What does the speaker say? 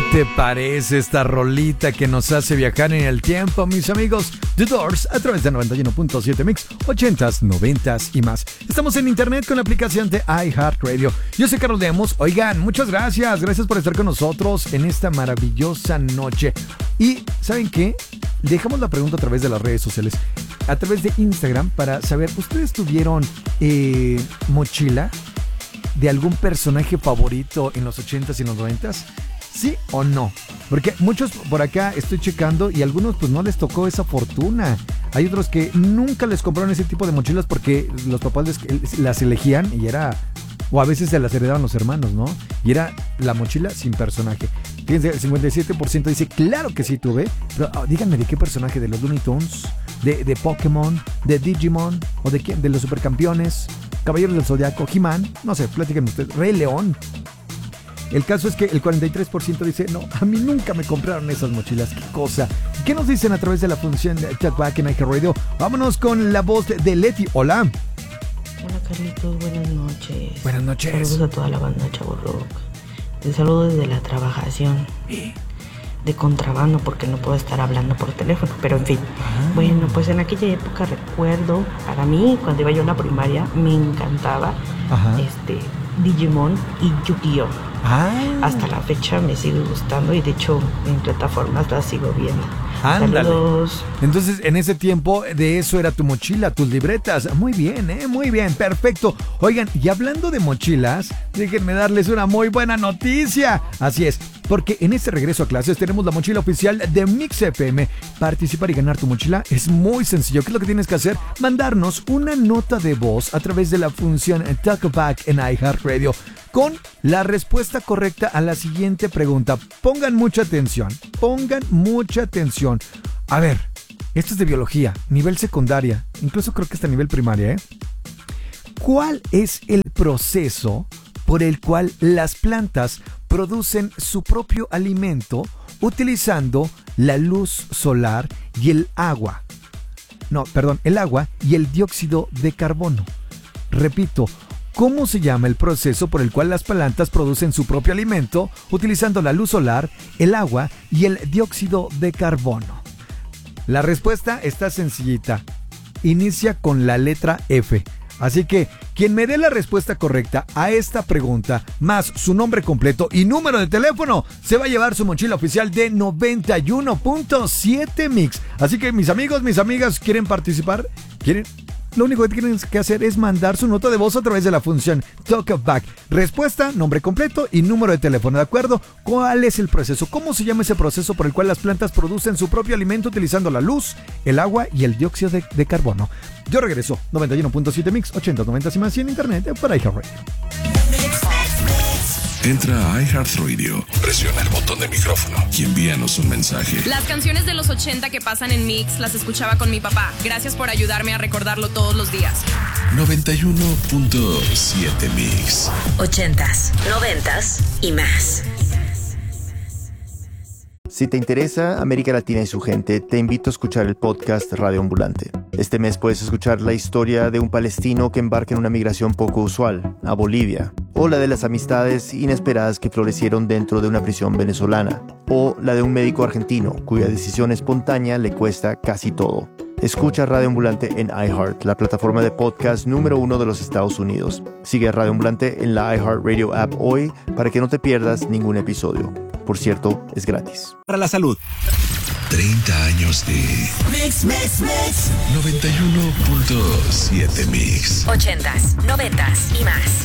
te parece esta rolita que nos hace viajar en el tiempo, mis amigos? The Doors, a través de 91.7 Mix, 80s, 90s y más. Estamos en internet con la aplicación de iHeartRadio. Yo soy Carlos Lemos. Oigan, muchas gracias. Gracias por estar con nosotros en esta maravillosa noche. Y, ¿saben qué? Dejamos la pregunta a través de las redes sociales, a través de Instagram, para saber, ¿ustedes tuvieron mochila de algún personaje favorito en los 80s y en los 90s? ¿Sí o no? Porque muchos por acá estoy checando y algunos pues no les tocó esa fortuna. Hay otros que nunca les compraron ese tipo de mochilas porque los papás las elegían y era... O a veces se las heredaban los hermanos, ¿no? Y era la mochila sin personaje. Fíjense, el 57% dice, claro que sí tuve. Pero díganme, ¿de qué personaje? ¿De los Looney Tunes? ¿De Pokémon? ¿De Digimon? ¿O de quién? ¿De los Supercampeones? ¿Caballeros del Zodiaco? ¿He-Man? No sé, platíquenme ustedes. ¿Rey León? El caso es que el 43% dice, no, a mí nunca me compraron esas mochilas. ¿Qué cosa? ¿Qué nos dicen a través de la función de Chatback en iHeartRadio? Vámonos con la voz de Leti. Hola. Hola Carlitos, buenas noches. Buenas noches. Saludos a toda la banda Chavo Rock. Te saludo desde la trabajación de contrabando porque no puedo estar hablando por teléfono, pero en fin. Bueno, pues en aquella época recuerdo, para mí, cuando iba yo en la primaria, me encantaba Digimon y Yu-Gi-Oh! Hasta la fecha me sigue gustando y de hecho en plataformas la sigo viendo. Ándale. Saludos. Entonces, en ese tiempo, de eso era tu mochila, tus libretas. Muy bien, muy bien, perfecto. Oigan, y hablando de mochilas, déjenme darles una muy buena noticia. Así es, porque en este regreso a clases tenemos la mochila oficial de Mix FM. Participar y ganar tu mochila es muy sencillo. ¿Qué es lo que tienes que hacer? Mandarnos una nota de voz a través de la función Talkback en iHeartRadio con la respuesta correcta a la siguiente pregunta. Pongan mucha atención, A ver, esto es de biología, nivel secundaria, incluso creo que hasta nivel primaria, ¿Cuál es el proceso por el cual las plantas producen su propio alimento utilizando la luz solar y el agua? El agua y el dióxido de carbono. Repito, ¿cómo se llama el proceso por el cual las plantas producen su propio alimento utilizando la luz solar, el agua y el dióxido de carbono? La respuesta está sencillita. Inicia con la letra F. Así que quien me dé la respuesta correcta a esta pregunta, más su nombre completo y número de teléfono, se va a llevar su mochila oficial de 91.7 Mix. Así que mis amigos, mis amigas, ¿quieren participar? Lo único que tienen que hacer es mandar su nota de voz a través de la función Talkback. Respuesta, nombre completo y número de teléfono, ¿de acuerdo? ¿Cuál es el proceso? ¿Cómo se llama ese proceso por el cual las plantas producen su propio alimento utilizando la luz, el agua y el dióxido de carbono? Yo regreso, 91.7 Mix, 80, 90 y más y en internet para iHeartRadio. Entra a iHeartRadio, presiona el botón de micrófono y envíanos un mensaje. Las canciones de los 80 que pasan en Mix las escuchaba con mi papá. Gracias por ayudarme a recordarlo todos los días. 91.7 Mix. 80s, 90s y más. Si te interesa América Latina y su gente, te invito a escuchar el podcast Radio Ambulante. Este mes puedes escuchar la historia de un palestino que embarca en una migración poco usual, a Bolivia, o la de las amistades inesperadas que florecieron dentro de una prisión venezolana, o la de un médico argentino cuya decisión espontánea le cuesta casi todo. Escucha Radio Ambulante en iHeart, la plataforma de podcast número 1 de los Estados Unidos. Sigue a Radio Ambulante en la iHeartRadio app hoy para que no te pierdas ningún episodio. Por cierto, es gratis. Para la salud. 30 años de Mix, Mix, Mix. 91.7 Mix. 80s, 90s y más.